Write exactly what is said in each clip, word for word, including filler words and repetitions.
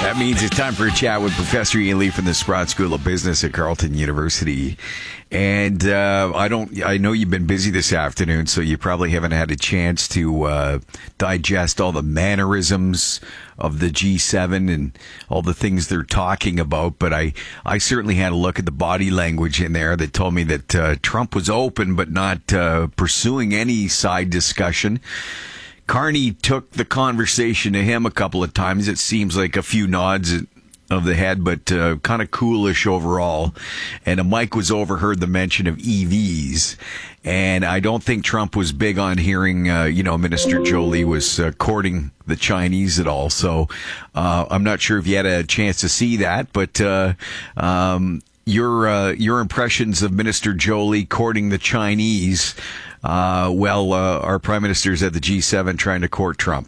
That means it's time for a chat with Professor Ian Lee from the Sprott School of Business at Carleton University. And uh, I don't. I know you've been busy this afternoon, so you probably haven't had a chance to uh, digest all the mannerisms of the G seven and all the things they're talking about. But I, I certainly had a look at the body language in there that told me that uh, Trump was open but not uh, pursuing any side discussion. Carney took the conversation to him a couple of times. It seems like a few nods of the head, but uh, kind of coolish overall. And Mike was overheard the mention of E Vs. And I don't think Trump was big on hearing, uh, you know, Minister Jolie was uh, courting the Chinese at all. So uh, I'm not sure if you had a chance to see that, but uh, um, your uh, your impressions of Minister Jolie courting the Chinese. Uh, well, uh, our prime minister's at the G seven trying to court Trump.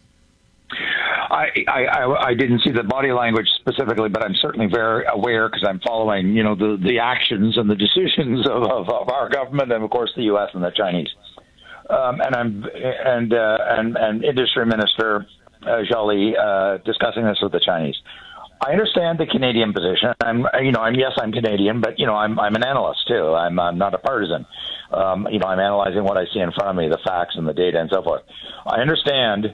I, I, I didn't see the body language specifically, but I'm certainly very aware because I'm following, you know, the, the actions and the decisions of, of, of our government and, of course, the U S and the Chinese. Um, and I'm and uh, and and Industry Minister uh, Jolie uh, discussing this with the Chinese. I understand the Canadian position. I'm, you know, I'm yes, I'm Canadian, but you know, I'm I'm an analyst too. I'm, I'm not a partisan. Um, you know, I'm analyzing what I see in front of me, the facts and the data and so forth. I understand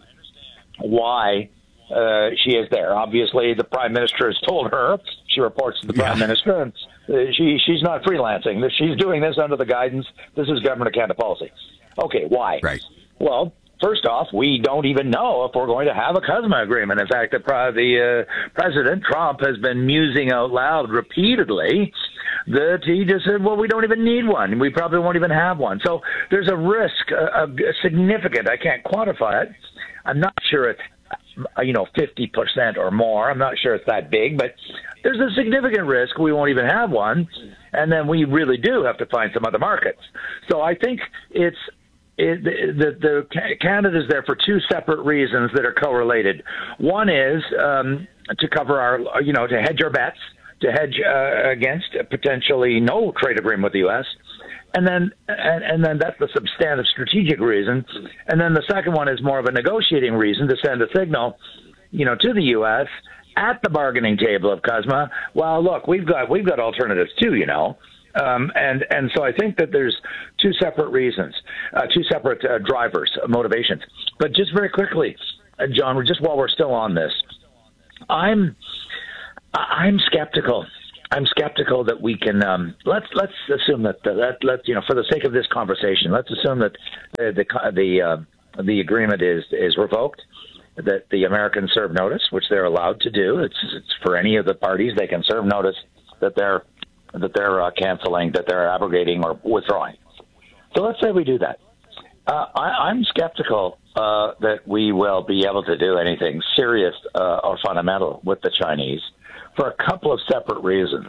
why uh, she is there. Obviously, the Prime Minister has told her. She reports to the Prime yeah. Minister, and uh, she she's not freelancing. She's doing this under the guidance. This is Government of Canada policy. Okay, why? Right. Well, first off, we don't even know if we're going to have a CUSMA agreement. In fact, the, the uh, President Trump has been musing out loud repeatedly that he just said, well, we don't even need one. We probably won't even have one. So there's a risk, a, a significant, I can't quantify it. I'm not sure it's, you know, fifty percent or more. I'm not sure it's that big, but there's a significant risk we won't even have one. And then we really do have to find some other markets. So I think it's, It, the, the, the Canada's there for two separate reasons that are correlated. One is um, to cover our, you know, to hedge our bets, to hedge uh, against potentially no trade agreement with the U S, and then and, and then that's the substantive strategic reason. And then the second one is more of a negotiating reason to send a signal, you know, to the U S at the bargaining table of CUSMA. Well, look, we've got we've got alternatives too, you know. Um, and, and so I think that there's two separate reasons, uh, two separate uh, drivers, uh, motivations. But just very quickly, uh, John, just while we're still on this, I'm I'm skeptical. I'm skeptical that we can. Um, let's let's assume that that let you know for the sake of this conversation, let's assume that uh, the the uh, the agreement is is revoked. That the Americans serve notice, which they're allowed to do. It's it's for any of the parties. They can serve notice that they're that they're uh, canceling, that they're abrogating or withdrawing. So let's say we do that. Uh, I, I'm skeptical uh, that we will be able to do anything serious uh, or fundamental with the Chinese for a couple of separate reasons.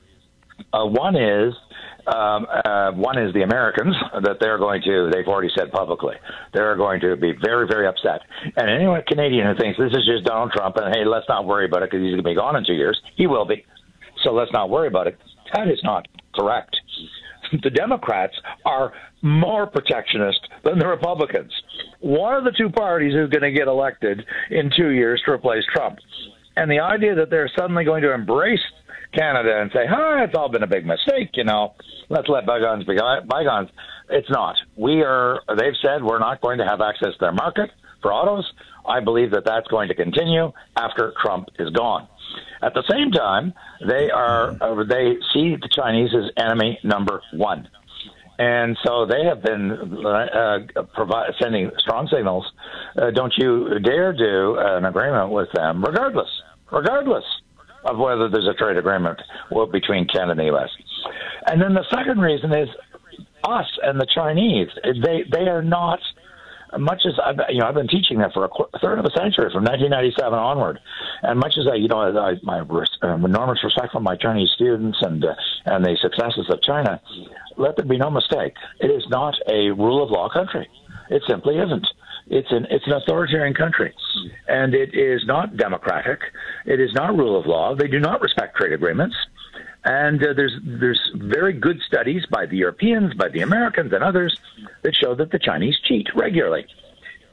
Uh, one is um, uh, one is the Americans, that they're going to, they've already said publicly, they're going to be very, very upset. And anyone Canadian who thinks this is just Donald Trump and, hey, let's not worry about it because he's going to be gone in two years, he will be. So let's not worry about it. That is not correct. The Democrats are more protectionist than the Republicans. One of the two parties is going to get elected in two years to replace Trump. And the idea that they're suddenly going to embrace Canada and say, oh, it's all been a big mistake, you know, let's let bygones be bygones. It's not. We are, they've said we're not going to have access to their market for autos. I believe that that's going to continue after Trump is gone. At the same time, they are uh, they see the Chinese as enemy number one. And so they have been uh, provide, sending strong signals. Uh, don't you dare do an agreement with them, regardless, regardless of whether there's a trade agreement between Canada and the U S. And then the second reason is us and the Chinese. They they are not, much as I've, you know, I've been teaching that for a third of a century, from nineteen ninety-seven onward. And much as I, you know, I, my um, enormous respect for my Chinese students and uh, and the successes of China, let there be no mistake. It is not a rule of law country. It simply isn't. It's an it's an authoritarian country, and it is not democratic. It is not rule of law. They do not respect trade agreements. And uh, there's there's very good studies by the Europeans, by the Americans, and others that show that the Chinese cheat regularly.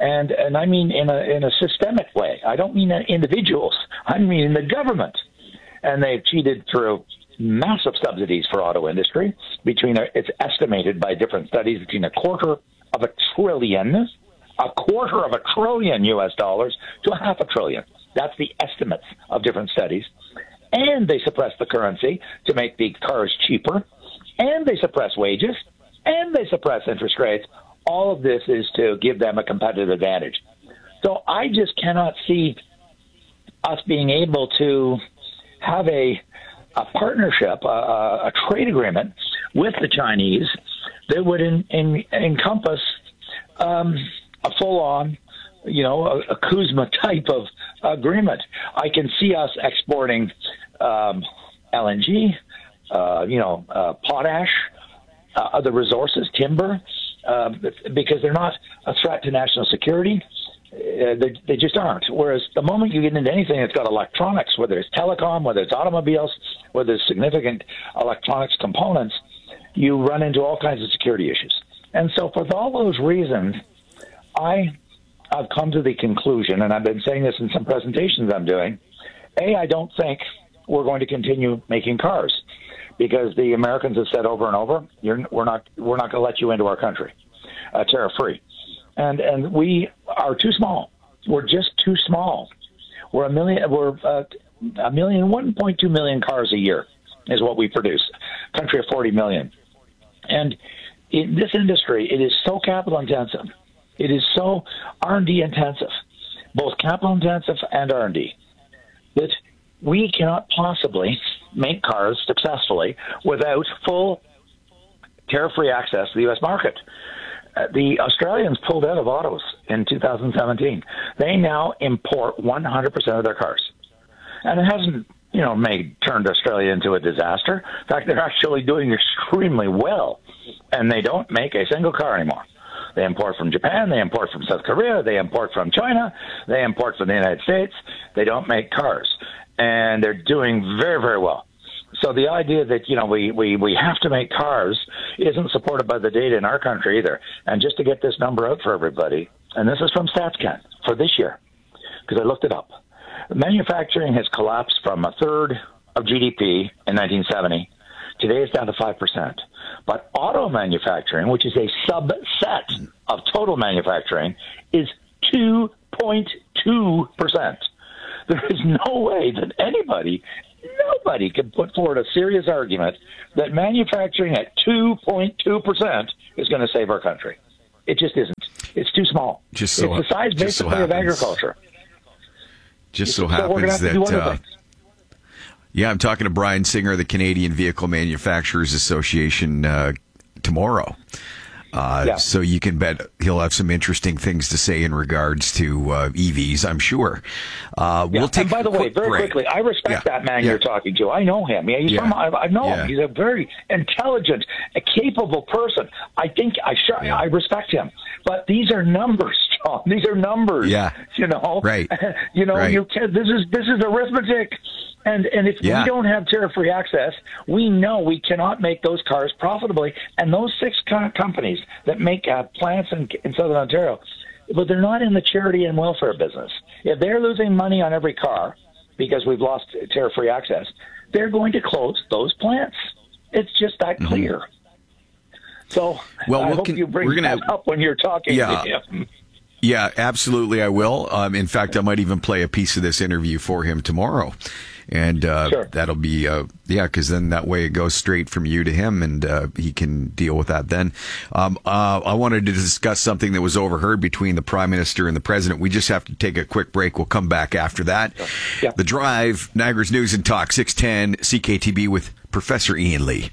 And and I mean in a in a systemic way. I don't mean individuals. I mean the government. And they've cheated through massive subsidies for auto industry. Between a, it's estimated by different studies between a quarter of a trillion, a quarter of a trillion U S dollars to a half a trillion. That's the estimates of different studies. And they suppress the currency to make the cars cheaper. And they suppress wages. And they suppress interest rates. All of this is to give them a competitive advantage. So I just cannot see us being able to have a, a partnership, a, a trade agreement with the Chinese that would in, in, encompass um, a full-on, you know, a, a Kuzma type of agreement. I can see us exporting um, L N G, uh, you know, uh, potash, uh, other resources, timber, uh, because they're not a threat to national security. Uh, they, they just aren't. Whereas the moment you get into anything that's got electronics, whether it's telecom, whether it's automobiles, whether it's significant electronics components, you run into all kinds of security issues. And so for all those reasons, I, I've come to the conclusion, and I've been saying this in some presentations I'm doing, A, I don't think we're going to continue making cars because the Americans have said over and over, You're, we're not we're not going to let you into our country, uh, tariff-free. And and we are too small. We're just too small. We're a million. We're uh, a million, one point two million cars a year is what we produce. Country of forty million. And in this industry, it is so capital intensive. It is so R and D intensive, both capital intensive and R and D, that we cannot possibly make cars successfully without full tariff-free access to the U S market. Uh, the Australians pulled out of autos in two thousand seventeen. They now import one hundred percent of their cars. And it hasn't, you know, made turned Australia into a disaster. In fact, they're actually doing extremely well. And they don't make a single car anymore. They import from Japan, they import from South Korea, they import from China, they import from the United States. They don't make cars. And they're doing very, very well. So the idea that, you know, we, we, we have to make cars isn't supported by the data in our country either. And just to get this number out for everybody, and this is from StatsCan for this year, because I looked it up. Manufacturing has collapsed from a third of G D P in nineteen seventy. Today it's down to five percent. But auto manufacturing, which is a subset of total manufacturing, is two point two percent. There is no way that anybody, nobody can put forward a serious argument that manufacturing at two point two percent is going to save our country. It just isn't. It's too small. Just so, it's the size basically so of agriculture. Just so, so happens that... Uh, yeah, I'm talking to Brian Singer of the Canadian Vehicle Manufacturers Association uh, tomorrow. Uh, yeah. So you can bet he'll have some interesting things to say in regards to uh, E Vs, I'm sure. Uh, yeah. We'll take and by the way, very break. quickly, I respect yeah. that man yeah. you're talking to. I know him. Yeah, he's yeah. from. I, I know yeah. him. He's a very intelligent, a capable person. I think I sure yeah. I respect him. But these are numbers, John. These are numbers. Yeah. You know. Right. you know. Right. You can, this is this is arithmetic. And and if yeah. we don't have tariff-free access, we know we cannot make those cars profitably. And those six co- companies that make uh, plants in, in Southern Ontario, but they're not in the charity and welfare business. If they're losing money on every car because we've lost tariff-free access, they're going to close those plants. It's just that mm-hmm. clear. So well, I we'll hope con- you bring we're gonna, that up when you're talking yeah. to him. Yeah, absolutely, I will. Um, in fact, I might even play a piece of this interview for him tomorrow. And uh, sure. that'll be, uh, yeah, because then that way it goes straight from you to him, and uh, he can deal with that then. Um, uh, I wanted to discuss something that was overheard between the Prime Minister and the President. We just have to take a quick break. We'll come back after that. Sure. Yeah. The Drive, Niagara's News and Talk, six ten C K T B with Professor Ian Lee.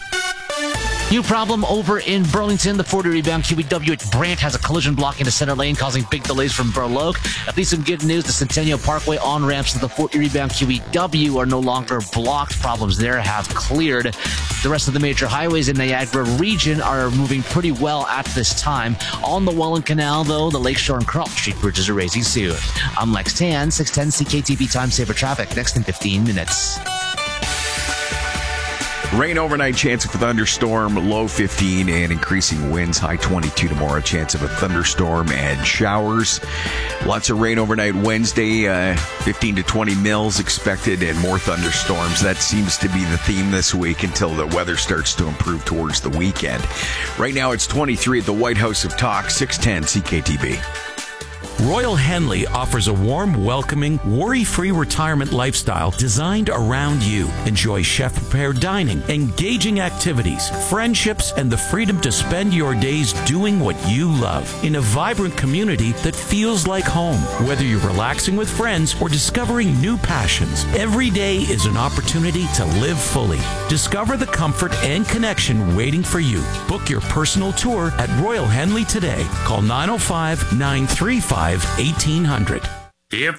New problem over in Burlington. The forty rebound Q E W at Brant has a collision blocking the center lane, causing big delays from Burloak. At least some good news. The Centennial Parkway on-ramps to the forty rebound Q E W are no longer blocked. Problems there have cleared. The rest of the major highways in Niagara region are moving pretty well at this time. On the Welland Canal, though, the Lakeshore and Carlton Street bridges are raising soon. I'm Lex Tan, six ten C K T B Time Saver Traffic. Next in fifteen minutes. Rain overnight, chance of a thunderstorm, low fifteen, and increasing winds, high twenty-two tomorrow. Chance of a thunderstorm and showers. Lots of rain overnight Wednesday, uh, fifteen to twenty mils expected, and more thunderstorms. That seems to be the theme this week until the weather starts to improve towards the weekend. Right now it's twenty-three at the White House of Talk, six ten C K T B. Royal Henley offers a warm, welcoming, worry-free retirement lifestyle designed around you. Enjoy chef-prepared dining, engaging activities, friendships, and the freedom to spend your days doing what you love in a vibrant community that feels like home. Whether you're relaxing with friends or discovering new passions, every day is an opportunity to live fully. Discover the comfort and connection waiting for you. Book your personal tour at Royal Henley today. Call nine oh five, nine three five, eighteen hundred. If